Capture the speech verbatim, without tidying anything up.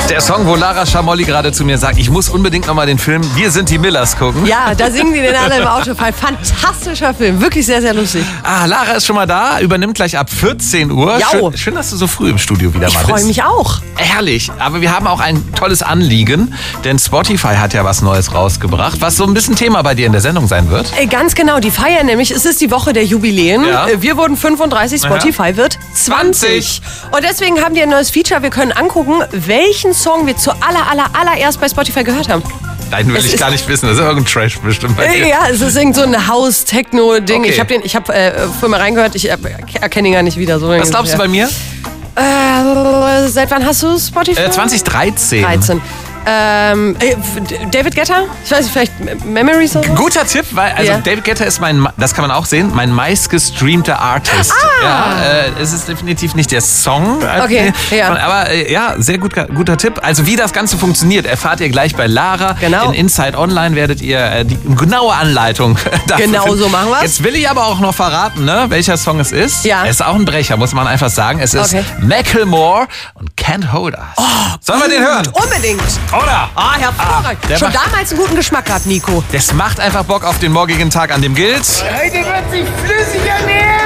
Der Song, wo Lara Schamolli gerade zu mir sagt, ich muss unbedingt nochmal den Film Wir sind die Millers gucken. Ja, da singen die den alle im Autofall. Fantastischer Film, wirklich sehr, sehr lustig. Ah, Lara ist schon mal da, übernimmt gleich ab vierzehn Uhr. Jau. Schön, schön, dass du so früh im Studio wieder Ich mal bist. freue mich auch. Herrlich, aber wir haben auch ein tolles Anliegen, denn Spotify hat ja was Neues rausgebracht, was so ein bisschen Thema bei dir in der Sendung sein wird. Äh, Ganz genau, die feiern nämlich, es ist die Woche der Jubiläen. Ja. Äh, Wir wurden fünfunddreißig, Spotify wird zwanzig. Und deswegen haben die ein neues Feature, wir können angucken, welchen Song wir zu aller, aller, allererst bei Spotify gehört haben. Nein, will Es ich ist- gar nicht wissen, das ist irgendein Trash bestimmt bei Äh, dir. Ja, es ist irgend so ein House-Techno-Ding. Okay. Ich habe hab, äh, vorhin mal reingehört, ich äh, erkenne ihn gar nicht wieder. So Was glaubst du bei mir? Äh, seit wann hast du Spotify? Äh, zwanzig dreizehn. dreizehn. Ähm, äh, David Guetta? Ich weiß nicht, vielleicht Memories oder so? Guter Tipp, weil also Ja. David Guetta ist mein, das kann man auch sehen, mein meistgestreamter Artist. Ah. Ja, äh, es ist definitiv nicht der Song. Okay, ja. Aber äh, ja, sehr gut, guter Tipp. Also wie das Ganze funktioniert, erfahrt ihr gleich bei Lara. Genau. In Inside Online werdet ihr äh, die genaue Anleitung dafür Genau finden. so machen wir's. Jetzt will ich aber auch noch verraten, ne, welcher Song es ist. Ja. Es ist auch ein Brecher, muss man einfach sagen. Es ist Okay. Macklemore und Can't Hold Us. Oh, Sollen wir den hören? Unbedingt. Oder? Ah, hervorragend. der Schon macht- damals einen guten Geschmack gehabt, Nico. Das macht einfach Bock auf den morgigen Tag, an dem gilt. Heute wird sich flüssig ernähren.